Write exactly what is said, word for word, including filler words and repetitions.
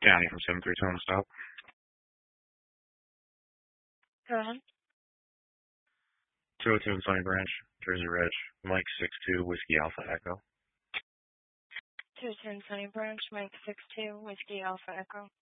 Downey from seven three two on the stop. Go ahead. two oh two Sunny Branch, Jersey Ridge, Mike six two, Whiskey Alpha Echo. two ten Sunny Branch, Mike six two, Whiskey Alpha Echo.